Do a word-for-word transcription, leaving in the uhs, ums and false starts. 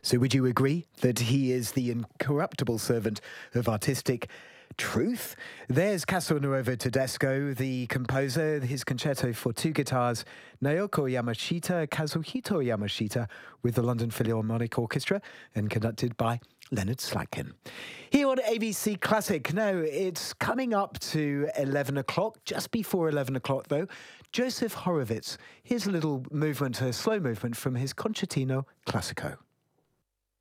So would you agree that he is the incorruptible servant of artistic truth? There's Castelnuovo Tedesco, the composer, his concerto for two guitars, Naoko Yamashita, Kazuhito Yamashita, with the London Philharmonic Orchestra, and conducted by Leonard Slatkin. Here on A B C Classic. Now, it's coming up to eleven o'clock, just before eleven o'clock though. Joseph Horowitz. Here's a little movement, a slow movement from his Concertino Classico.